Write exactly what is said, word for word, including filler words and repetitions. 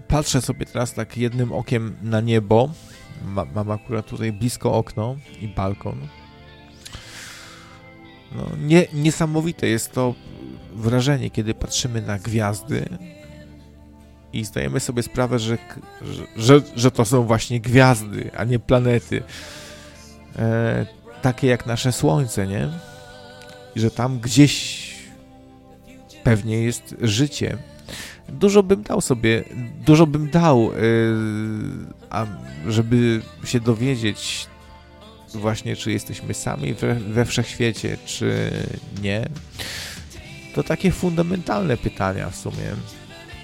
patrzę sobie teraz tak jednym okiem na niebo. Ma, mam akurat tutaj blisko okno i balkon. No, nie, niesamowite jest to wrażenie, kiedy patrzymy na gwiazdy i zdajemy sobie sprawę, że, że, że to są właśnie gwiazdy, a nie planety. E, takie jak nasze Słońce, nie? I że tam gdzieś pewnie jest życie. Dużo bym dał sobie, dużo bym dał, yy, a żeby się dowiedzieć właśnie, czy jesteśmy sami we, we wszechświecie, czy nie. To takie fundamentalne pytania w sumie.